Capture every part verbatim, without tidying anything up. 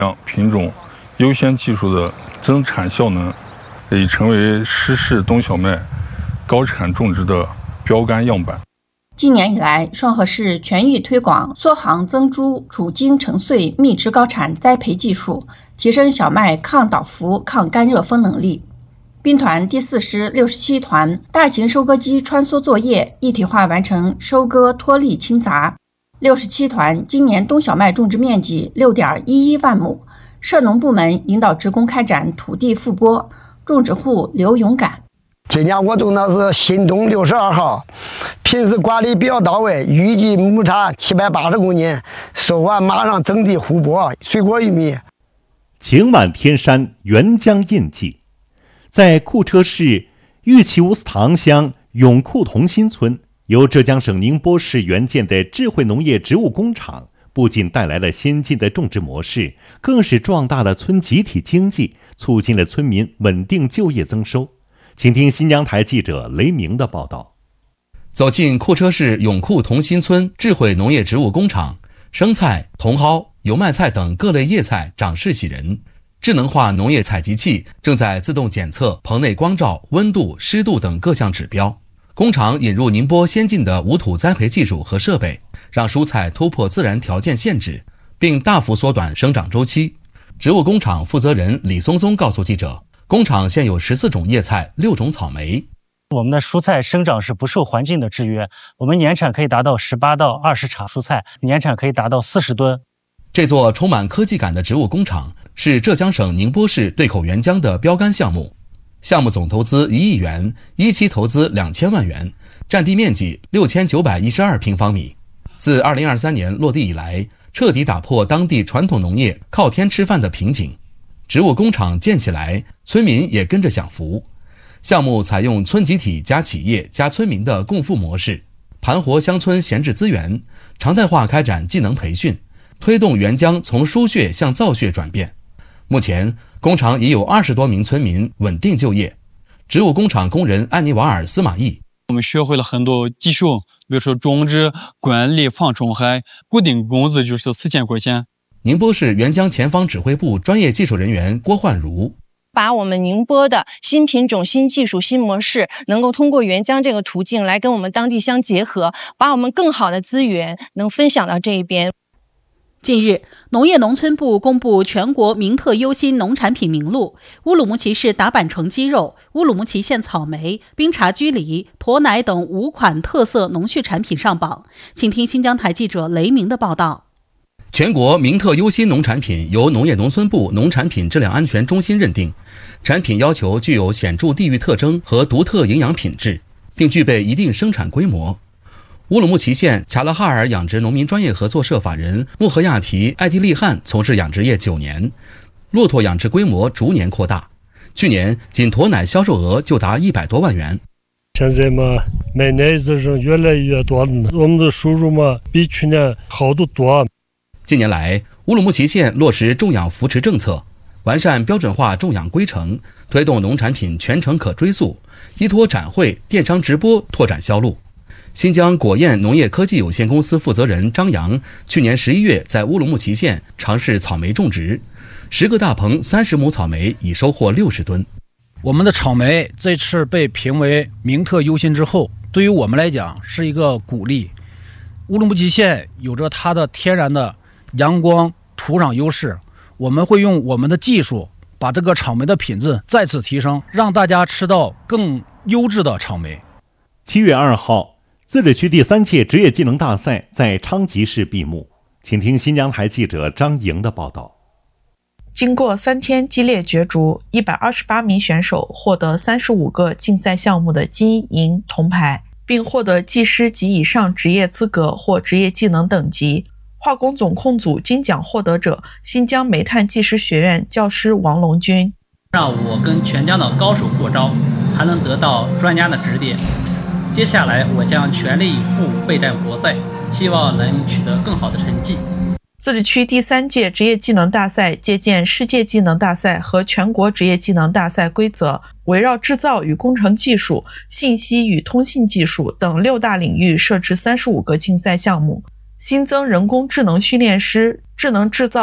品种优先技术的增产效能，已成为湿式冬小麦高产种植的标杆样板。 今年以来，双河市全域推广缩行增株主茎成穗密植高产栽培技术，提升小麦抗倒伏、抗干热风能力。兵团第四师六十七团大型收割机穿梭作业，一体化完成收割脱粒清杂。六十七团今年冬小麦种植面积 六点一一万亩，涉农部门引导职工开展土地复播，种植户刘勇敢。 今年我种的是新冬六十二号，品质管理比较到位，预计亩产七百八十公斤，收完马上整地护播，水果玉米。 晴满天山，沅江印记，在库车市玉器乌斯塘乡永库同心村，由浙江省宁波市援建的智慧农业植物工厂，不仅带来了先进的种植模式，更是壮大了村集体经济，促进了村民稳定就业增收。请听新疆台记者雷鸣的报道。 走进库车市永库同心村智慧农业植物工厂，生菜、茼蒿、油麦菜等各类叶菜长势喜人。智能化农业采集器正在自动检测棚内光照、温度、湿度等各项指标。工厂引入宁波先进的无土栽培技术和设备，让蔬菜突破自然条件限制，并大幅缩短生长周期。植物工厂负责人李松松告诉记者，工厂现有十四种叶菜、六种草莓。 我们的蔬菜生长是不受环境的制约，我们年产可以达到十八到二十场蔬菜，年产可以达到四十吨。 这座充满科技感的植物工厂是浙江省宁波市对口沅江的标杆项目，项目总投资一亿元，一期投资两千万元，占地面积六千九百一十二平方米。自二零二三年落地以来，彻底打破当地传统农业靠天吃饭的瓶颈。植物工厂建起来，村民也跟着享福。项目采用村集体加企业加村民的共富模式，盘活乡村闲置资源，常态化开展技能培训，推动沅江从输血向造血转变。目前，工厂已有二十多名村民稳定就业。植物工厂工人安尼瓦尔·斯马义， 我们学会了很多技术，比如说种植、管理、防虫害，固定工资就是四千块钱。 宁波市沅江前方指挥部专业技术人员郭焕如， 把我们宁波的新品种、新技术、新模式能够通过沅江这个途径来跟我们当地相结合，把我们更好的资源能分享到这一边。 近日，农业农村部公布全国名特优新农产品名录，乌鲁木齐市达坂城鸡肉、乌鲁木齐县草莓、冰茶居梨、驼奶等五款特色农畜产品上榜。请听新疆台记者雷鸣的报道。 全国名特优新农产品由农业农村部农产品质量安全中心认定，产品要求具有显著地域特征和独特营养品质，并具备一定生产规模。乌鲁木齐县恰勒哈尔养殖农民专业合作社法人穆赫亚提·艾蒂利汉从事养殖业九年，骆驼养殖规模逐年扩大，去年仅驼奶销售额就达一百多万元。 现在嘛，买奶子人越来越多了，我们的收入嘛比去年好得多。 近年来，乌鲁木齐县落实种养扶持政策，完善标准化种养规程，推动农产品全程可追溯，依托展会、电商直播拓展销路。新疆果燕农业科技有限公司负责人张扬去年十一月在乌鲁木齐县尝试草莓种植，十个大棚三十亩草莓已收获六十吨。 我们的草莓这次被评为名特优新之后，对于我们来讲是一个鼓励。乌鲁木齐县有着它的天然的阳光土壤优势，我们会用我们的技术把这个草莓的品质再次提升，让大家吃到更优质的草莓。 七月二号，自治区第三届职业技能大赛在昌吉市闭幕。请听新疆台记者张莹的报道。 经过三天激烈角逐，一百二十八名选手获得三十五个竞赛项目的金银铜牌，并获得技师及以上职业资格或职业技能等级。化工总控组金奖获得者新疆煤炭技师学院教师王龙军， 让我跟全疆的高手过招，还能得到专家的指点。接下来我将全力以赴备战国赛，希望能取得更好的成绩。 自治区第三届职业技能大赛借鉴世界技能大赛和全国职业技能大赛规则，围绕制造与工程技术、信息与通信技术等六大领域设置三十五个竞赛项目，新增人工智能训练师、智能制造、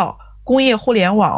工业互联网